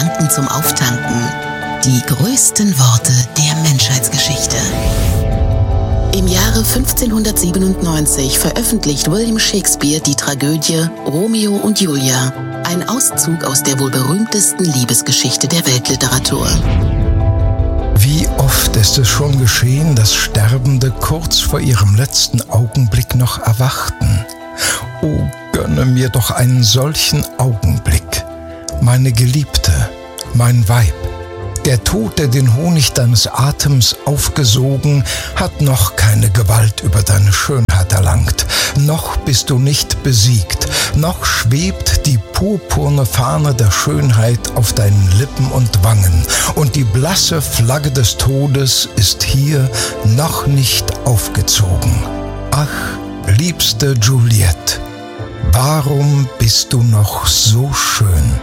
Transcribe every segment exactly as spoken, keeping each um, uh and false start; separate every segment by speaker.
Speaker 1: Gedanken zum Auftanken. Die größten Worte der Menschheitsgeschichte. Im Jahre fünfzehnhundertsiebenundneunzig veröffentlicht William Shakespeare die Tragödie Romeo und Julia, ein Auszug aus der wohl berühmtesten Liebesgeschichte der Weltliteratur.
Speaker 2: Wie oft ist es schon geschehen, dass Sterbende kurz vor ihrem letzten Augenblick noch erwachten. Oh, gönne mir doch einen solchen Augenblick, meine Geliebte, mein Weib. Der Tod, der den Honig deines Atems aufgesogen, hat noch keine Gewalt über deine Schönheit erlangt. Noch bist du nicht besiegt, noch schwebt die purpurne Fahne der Schönheit auf deinen Lippen und Wangen. Und die blasse Flagge des Todes ist hier noch nicht aufgezogen. Ach, liebste Juliette, warum bist du noch so schön?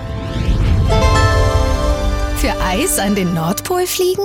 Speaker 3: Für Eis an den Nordpol fliegen?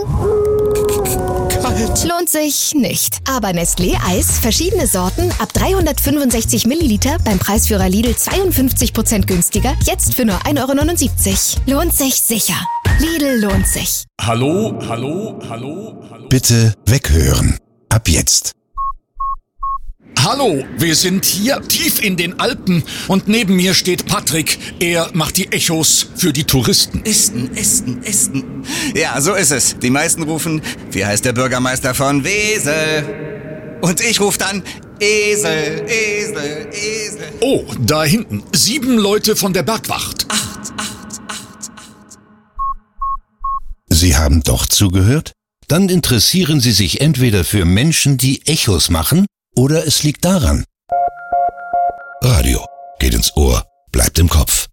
Speaker 2: Kalt.
Speaker 3: Lohnt sich nicht. Aber Nestlé Eis, verschiedene Sorten, ab dreihundertfünfundsechzig Milliliter, beim Preisführer Lidl zweiundfünfzig Prozent günstiger, jetzt für nur ein Euro neunundsiebzig. Lohnt sich sicher. Lidl lohnt sich.
Speaker 4: Hallo, hallo, hallo, hallo.
Speaker 5: Bitte weghören. Ab jetzt.
Speaker 4: Hallo, wir sind hier tief in den Alpen und neben mir steht Patrick. Er macht die Echos für die Touristen.
Speaker 6: Esten, Esten, Esten. Ja, so ist es. Die meisten rufen, wie heißt der Bürgermeister von Wesel? Und ich rufe dann, Esel, Esel, Esel.
Speaker 4: Oh, da hinten, sieben Leute von der Bergwacht.
Speaker 6: Acht, acht, acht, acht.
Speaker 5: Sie haben doch zugehört? Dann interessieren Sie sich entweder für Menschen, die Echos machen, oder es liegt daran. Radio geht ins Ohr, bleibt im Kopf.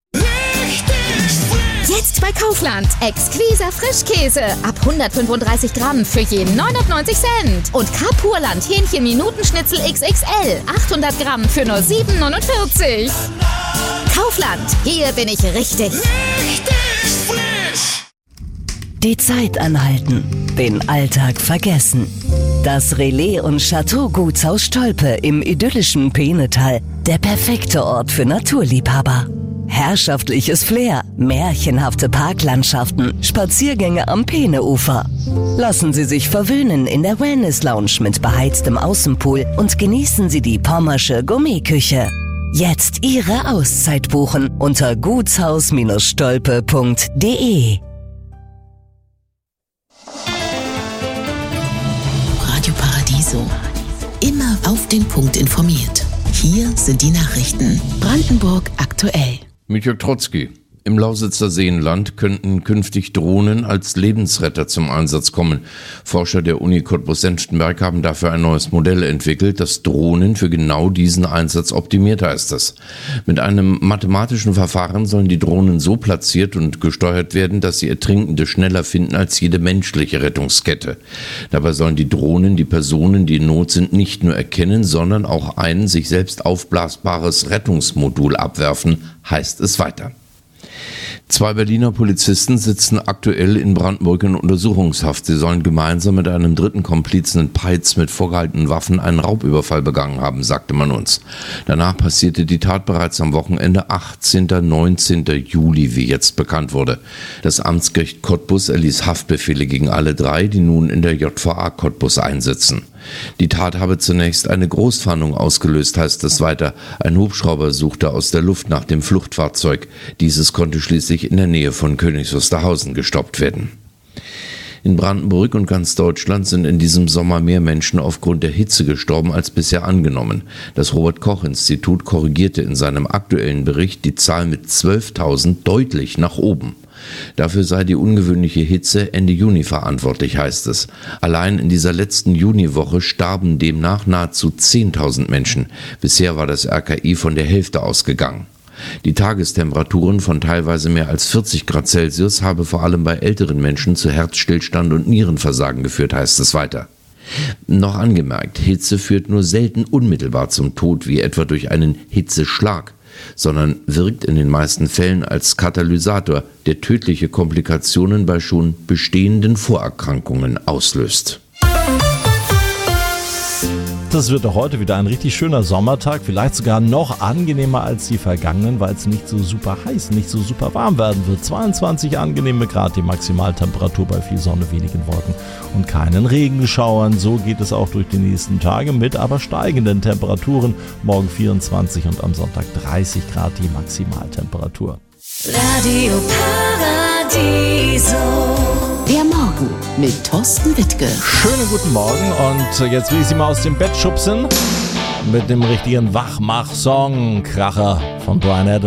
Speaker 3: Jetzt bei Kaufland. Exquiser Frischkäse. Ab hundertfünfunddreißig Gramm für je neunundneunzig Cent. Und Kapurland Hähnchen Minutenschnitzel X X L. achthundert Gramm für nur sieben neunundvierzig. Kaufland. Hier bin ich richtig.
Speaker 4: Richtig frisch.
Speaker 7: Die Zeit anhalten. Den Alltag vergessen. Das Relais- und Chateau-Gutshaus Stolpe im idyllischen Peenetal. Der perfekte Ort für Naturliebhaber. Herrschaftliches Flair, märchenhafte Parklandschaften, Spaziergänge am Peeneufer. Lassen Sie sich verwöhnen in der Wellness-Lounge mit beheiztem Außenpool und genießen Sie die pommersche Gourmetküche. Jetzt Ihre Auszeit buchen unter gutshaus Stolpe punkt de.
Speaker 1: Radio Paradiso. Immer auf den Punkt informiert. Hier sind die Nachrichten. Brandenburg aktuell.
Speaker 8: Mit Jörg Trotzki. Im Lausitzer Seenland könnten künftig Drohnen als Lebensretter zum Einsatz kommen. Forscher der Uni Cottbus-Senftenberg haben dafür ein neues Modell entwickelt, das Drohnen für genau diesen Einsatz optimiert, heißt es. Mit einem mathematischen Verfahren sollen die Drohnen so platziert und gesteuert werden, dass sie Ertrinkende schneller finden als jede menschliche Rettungskette. Dabei sollen die Drohnen die Personen, die in Not sind, nicht nur erkennen, sondern auch ein sich selbst aufblasbares Rettungsmodul abwerfen, heißt es weiter. Zwei Berliner Polizisten sitzen aktuell in Brandenburg in Untersuchungshaft. Sie sollen gemeinsam mit einem dritten Komplizen in Peitz mit vorgehaltenen Waffen einen Raubüberfall begangen haben, sagte man uns. Danach passierte die Tat bereits am Wochenende achtzehnten und neunzehnten Juli, wie jetzt bekannt wurde. Das Amtsgericht Cottbus erließ Haftbefehle gegen alle drei, die nun in der J V A Cottbus einsitzen. Die Tat habe zunächst eine Großfahndung ausgelöst, heißt es weiter. Ein Hubschrauber suchte aus der Luft nach dem Fluchtfahrzeug. Dieses konnte schließlich in der Nähe von Königs Wusterhausen gestoppt werden. In Brandenburg und ganz Deutschland sind in diesem Sommer mehr Menschen aufgrund der Hitze gestorben als bisher angenommen. Das Robert-Koch-Institut korrigierte in seinem aktuellen Bericht die Zahl mit zwölftausend deutlich nach oben. Dafür sei die ungewöhnliche Hitze Ende Juni verantwortlich, heißt es. Allein in dieser letzten Juniwoche starben demnach nahezu zehntausend Menschen. Bisher war das R K I von der Hälfte ausgegangen. Die Tagestemperaturen von teilweise mehr als vierzig Grad Celsius habe vor allem bei älteren Menschen zu Herzstillstand und Nierenversagen geführt, heißt es weiter. Noch angemerkt, Hitze führt nur selten unmittelbar zum Tod, wie etwa durch einen Hitzeschlag, sondern wirkt in den meisten Fällen als Katalysator, der tödliche Komplikationen bei schon bestehenden Vorerkrankungen auslöst.
Speaker 9: Das wird doch heute wieder ein richtig schöner Sommertag, vielleicht sogar noch angenehmer als die vergangenen, weil es nicht so super heiß, nicht so super warm werden wird. zweiundzwanzig angenehme Grad, die Maximaltemperatur bei viel Sonne, wenigen Wolken und keinen Regenschauern. So geht es auch durch die nächsten Tage mit aber steigenden Temperaturen. Morgen vierundzwanzig und am Sonntag dreißig Grad die Maximaltemperatur.
Speaker 10: Radio Paradiso.
Speaker 1: Der Morgen mit Thorsten Wittke.
Speaker 9: Schönen guten Morgen und jetzt will ich Sie mal aus dem Bett schubsen mit dem richtigen Wachmach-Song Kracher von Bryan Adams.